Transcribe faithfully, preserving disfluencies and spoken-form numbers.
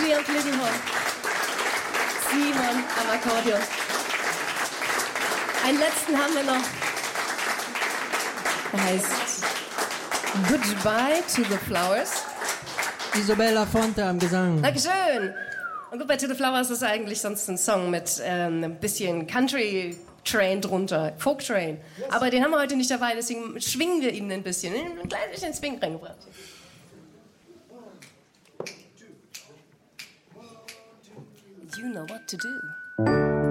Julie am Flügelhorn. Simon am Akkordeon. Einen letzten haben wir noch. Der heißt Goodbye to the Flowers. Isabella Fonte am Gesang. Dankeschön. Und Goodbye to the Flowers ist eigentlich sonst ein Song mit ähm, ein bisschen Country Train drunter, Folk Train. Aber den haben wir heute nicht dabei, deswegen schwingen wir ihn ein bisschen. Ein klein bisschen Swing reingebracht. You know what to do.